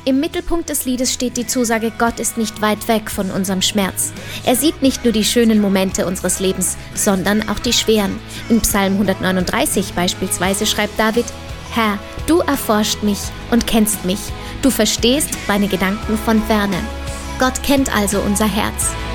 Im Mittelpunkt des Liedes steht die Zusage, Gott ist nicht weit weg von unserem Schmerz. Er sieht nicht nur die schönen Momente unseres Lebens, sondern auch die schweren. In Psalm 139 beispielsweise schreibt David: Herr, du erforscht mich und kennst mich. Du verstehst meine Gedanken von ferne. Gott kennt also unser Herz.